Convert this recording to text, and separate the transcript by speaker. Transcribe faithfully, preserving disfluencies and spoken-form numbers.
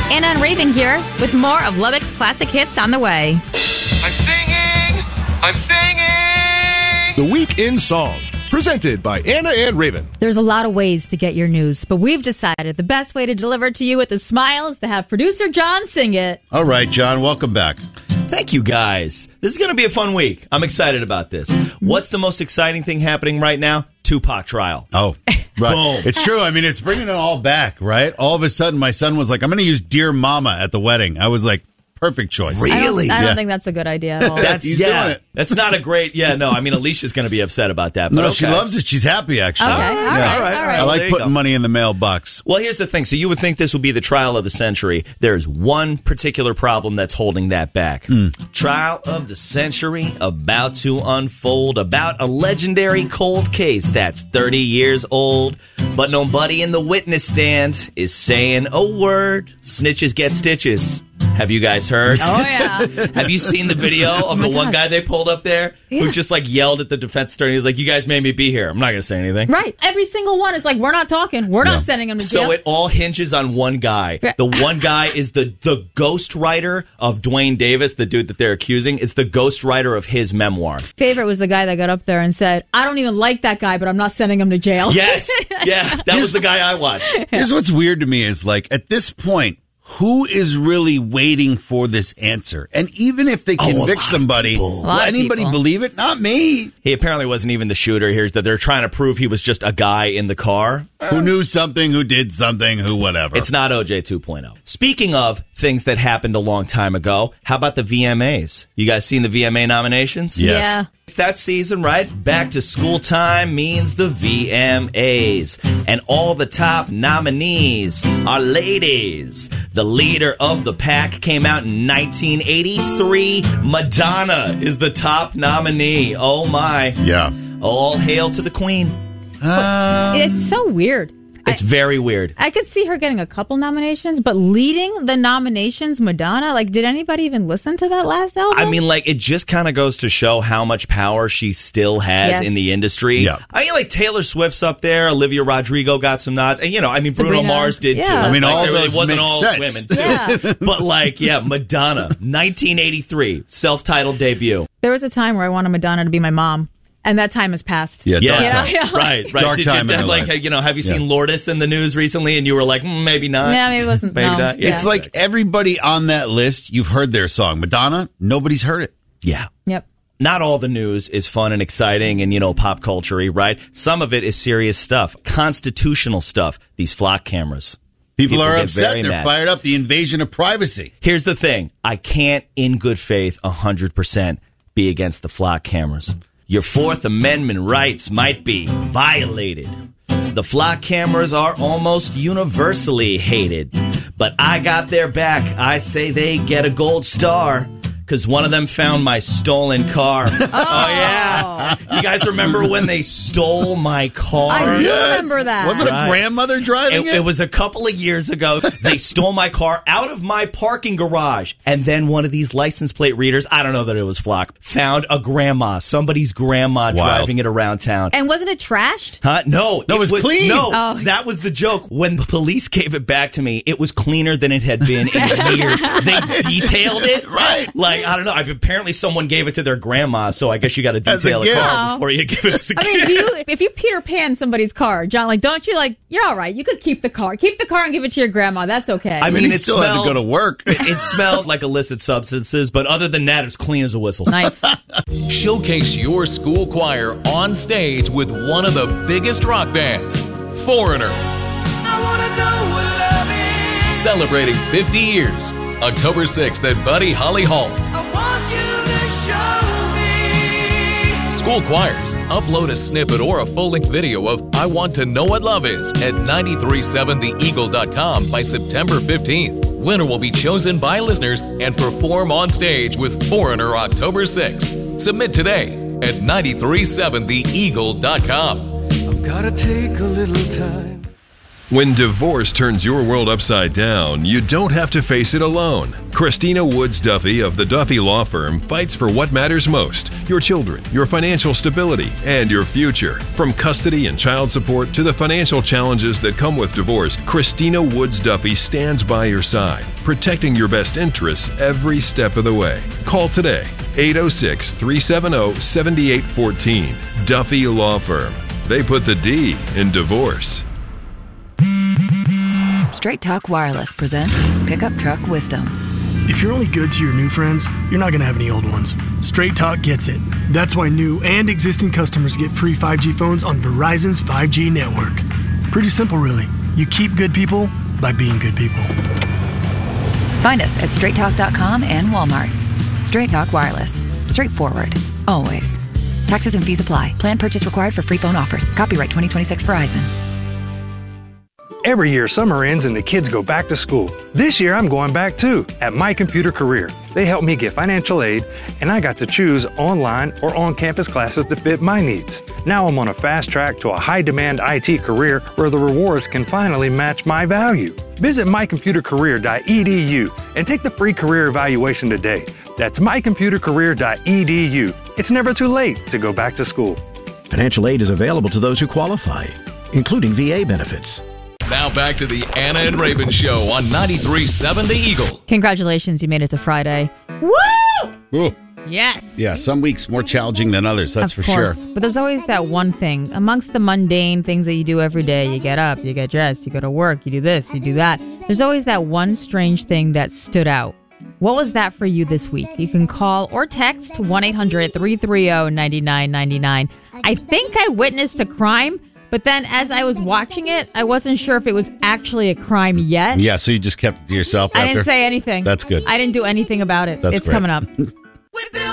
Speaker 1: Anna and Raven here with more of Lubbock's classic hits on the way.
Speaker 2: I'm singing! I'm singing!
Speaker 3: The Week in Song, presented by Anna and Raven.
Speaker 1: There's a lot of ways to get your news, but we've decided the best way to deliver it to you with a smile is to have producer John sing it.
Speaker 4: All right, John, welcome back.
Speaker 5: Thank you, guys. This is going to be a fun week. I'm excited about this. What's the most exciting thing happening right now? Tupac trial.
Speaker 4: Oh, right.
Speaker 5: Boom.
Speaker 4: It's true. I mean, it's bringing it all back, right? All of a sudden, my son was like, I'm going to use Dear Mama at the wedding. I was like, perfect choice.
Speaker 1: I don't,
Speaker 5: Really?
Speaker 1: I don't
Speaker 4: Yeah.
Speaker 1: think that's a good idea at all.
Speaker 5: That's
Speaker 4: He's
Speaker 5: yeah.
Speaker 4: doing it.
Speaker 5: That's not a great. Yeah, no. I mean, Alicia's going to be upset about that. But
Speaker 4: No,
Speaker 5: okay.
Speaker 4: she loves it. She's happy, actually.
Speaker 1: Okay, all
Speaker 4: Yeah.
Speaker 1: right, all right.
Speaker 5: all
Speaker 4: I
Speaker 5: right.
Speaker 4: like
Speaker 5: There you
Speaker 4: putting
Speaker 5: go.
Speaker 4: money in the mailbox.
Speaker 5: Well, here's the thing. So you would think this would be the trial of the century. There's one particular problem that's holding that back.
Speaker 4: Mm.
Speaker 5: Trial of the century about to unfold about a legendary cold case that's thirty years old, but nobody in the witness stand is saying a word. Snitches get stitches. Have you guys heard?
Speaker 1: Oh, yeah.
Speaker 5: Have you seen the video of the one guy they pulled up there
Speaker 1: Yeah.
Speaker 5: who just like yelled at the defense attorney? He was like, you guys made me be here. I'm not going to say anything.
Speaker 1: Right. Every single one is like, we're not talking. We're
Speaker 4: Yeah.
Speaker 1: not sending him to jail.
Speaker 5: So it all hinges on one guy.
Speaker 1: Yeah.
Speaker 5: The one guy is the, the ghost writer of Dwayne Davis, the dude that they're accusing. It's the ghost writer of his memoir.
Speaker 1: Favorite was the guy that got up there and said, I don't even like that guy, but I'm not sending him to jail.
Speaker 5: Yes. Yeah. That was the guy I watched.
Speaker 4: Here's what's weird to me is, like, at this point, who is really waiting for this answer? And even if they
Speaker 5: Oh, a
Speaker 4: convict
Speaker 5: lot of
Speaker 4: somebody,
Speaker 5: people.
Speaker 4: will
Speaker 1: A lot of
Speaker 4: anybody
Speaker 1: people.
Speaker 4: believe it? Not me.
Speaker 5: He apparently wasn't even the shooter here, that they're trying to prove he was just a guy in the car.
Speaker 4: Who knew something, who did something, who whatever.
Speaker 5: It's not O J two point oh. Speaking of things that happened a long time ago, how about the V M As? You guys seen the V M A nominations?
Speaker 4: Yes.
Speaker 1: Yeah.
Speaker 5: It's that season, right? Back to school time means the V M As. And all the top nominees are ladies. The leader of the pack came out in nineteen eighty-three. Madonna is the top nominee. Oh, my.
Speaker 4: Yeah.
Speaker 5: All hail to the queen.
Speaker 4: Um,
Speaker 1: It's so weird.
Speaker 5: It's very weird.
Speaker 1: I could see her getting a couple nominations, but leading the nominations, Madonna, like, did anybody even listen to that last album?
Speaker 5: I mean, like, it just kind of goes to show how much power she still has
Speaker 1: Yes.
Speaker 5: in the industry.
Speaker 4: Yeah.
Speaker 5: I mean, like, Taylor Swift's up there. Olivia Rodrigo got some nods. And, you know, I mean, Bruno
Speaker 1: Sabrina.
Speaker 5: Mars did,
Speaker 1: Yeah.
Speaker 5: too.
Speaker 1: I
Speaker 4: mean,
Speaker 5: Like,
Speaker 4: all
Speaker 5: there-
Speaker 4: those
Speaker 5: It wasn't
Speaker 4: make
Speaker 5: all
Speaker 4: sense.
Speaker 5: women, too.
Speaker 1: Yeah.
Speaker 5: But, like, yeah, Madonna, nineteen eighty-three, self-titled debut.
Speaker 1: There was a time where I wanted Madonna to be my mom, and that time has passed.
Speaker 4: yeah,
Speaker 5: Yeah,
Speaker 4: dark
Speaker 1: Yeah,
Speaker 4: time.
Speaker 1: yeah.
Speaker 5: right, right.
Speaker 4: Dark
Speaker 5: Did
Speaker 4: time
Speaker 5: you,
Speaker 4: in her
Speaker 5: like,
Speaker 4: life.
Speaker 5: you know, have you seen
Speaker 4: Yeah.
Speaker 5: Lourdes in the news recently? And you were like, mm, maybe not.
Speaker 1: Yeah, maybe it wasn't.
Speaker 5: Maybe
Speaker 1: no.
Speaker 5: not. Yeah.
Speaker 4: It's like everybody on that list, you've heard their song. Madonna, nobody's heard it.
Speaker 5: Yeah.
Speaker 1: Yep.
Speaker 5: Not all the news is fun and exciting and, you know, pop culture-y, right? Some of it is serious stuff, constitutional stuff, these flock cameras.
Speaker 4: People,
Speaker 5: People
Speaker 4: are
Speaker 5: get
Speaker 4: upset.
Speaker 5: very
Speaker 4: They're
Speaker 5: mad.
Speaker 4: fired up. The invasion of privacy.
Speaker 5: Here's the thing. I can't, in good faith, one hundred percent be against the flock cameras. Your Fourth Amendment rights might be violated. The flock cameras are almost universally hated. But I got their back. I say they get a gold star. Because one of them found my stolen car. Oh, yeah. You guys remember when they stole my car?
Speaker 1: I do
Speaker 4: Yes.
Speaker 1: remember that.
Speaker 4: Wasn't
Speaker 5: Right.
Speaker 4: a grandmother driving
Speaker 5: It,
Speaker 4: it?
Speaker 5: it was a couple of years ago. They stole my car out of my parking garage. And then one of these license plate readers, I don't know that it was Flock, found a grandma, somebody's grandma
Speaker 4: Wild.
Speaker 5: driving it around town.
Speaker 1: And wasn't it trashed?
Speaker 5: Huh? No.
Speaker 4: No, it was clean.
Speaker 5: No,
Speaker 1: Oh.
Speaker 5: that was the joke. When the police gave it back to me, it was cleaner than it had been in years. They detailed it.
Speaker 4: Right.
Speaker 5: Like, I don't know. Apparently someone gave it to their grandma, so I guess you got to
Speaker 4: As a
Speaker 5: detail a
Speaker 4: gift.
Speaker 5: car before you give it as a
Speaker 1: I mean,
Speaker 5: gift.
Speaker 1: do you, if you Peter Pan somebody's car, John, like, don't you, like, you're all right. You could keep the car. Keep the car and give it to your grandma. That's okay.
Speaker 5: I
Speaker 4: I mean,
Speaker 5: mean,
Speaker 4: he
Speaker 5: it
Speaker 4: still had to go
Speaker 5: smelled-
Speaker 4: to work.
Speaker 5: It smelled like illicit substances, but other than that, it was clean as a whistle.
Speaker 1: nice.
Speaker 6: Showcase your school choir on stage with one of the biggest rock bands, Foreigner.
Speaker 2: I wanna know what love is.
Speaker 6: Celebrating fifty years, October sixth at Buddy Holly Hall.
Speaker 2: I want you to show me.
Speaker 6: School choirs, upload a snippet or a full-length video of I Want to Know What Love Is at nine three seven the eagle dot com by September fifteenth. Winner will be chosen by listeners and perform on stage with Foreigner October sixth. Submit today at nine three seven the eagle dot com.
Speaker 2: I've gotta take a little time.
Speaker 3: When divorce turns your world upside down, you don't have to face it alone. Christina Woods Duffy of the Duffy Law Firm fights for what matters most: your children, your financial stability, and your future. From custody and child support to the financial challenges that come with divorce, Christina Woods Duffy stands by your side, protecting your best interests every step of the way. Call today, eight oh six, three seven oh, seven eight one four. Duffy Law Firm. They put the D in divorce.
Speaker 7: Straight Talk Wireless presents Pickup Truck Wisdom.
Speaker 8: If you're only good to your new friends, you're not going to have any old ones. Straight Talk gets it. That's why new and existing customers get free five G phones on Verizon's five G network. Pretty simple, really. You keep good people by being good people.
Speaker 7: Find us at straight talk dot com and Walmart. Straight Talk Wireless. Straightforward. Always. Taxes and fees apply. Plan purchase required for free phone offers. Copyright twenty twenty-six Verizon.
Speaker 9: Every year, summer ends and the kids go back to school. This year, I'm going back too, at My Computer Career. They helped me get financial aid, and I got to choose online or on-campus classes to fit my needs. Now I'm on a fast track to a high-demand I T career where the rewards can finally match my value. Visit my computer career dot e d u and take the free career evaluation today. That's my computer career dot e d u. It's never too late to go back to school.
Speaker 10: Financial aid is available to those who qualify, including V A benefits.
Speaker 6: Now back to the Anna and Raven Show on ninety-three point seven The Eagle.
Speaker 1: Congratulations, you made it to Friday. Woo!
Speaker 4: Ooh.
Speaker 1: Yes.
Speaker 4: Yeah, some weeks more challenging than others, that's
Speaker 1: of
Speaker 4: for
Speaker 1: course.
Speaker 4: sure.
Speaker 1: But there's always that one thing. Amongst the mundane things that you do every day, you get up, you get dressed, you go to work, you do this, you do that. There's always that one strange thing that stood out. What was that for you this week? You can call or text one eight hundred, three three zero, nine nine nine nine. I think I witnessed a crime, but then as I was watching it, I wasn't sure if it was actually a crime yet.
Speaker 4: Yeah, so you just kept it to yourself
Speaker 1: I
Speaker 4: after?
Speaker 1: didn't say anything.
Speaker 4: That's good.
Speaker 1: I didn't do anything about it.
Speaker 4: That's
Speaker 1: it's
Speaker 4: great.
Speaker 1: coming up.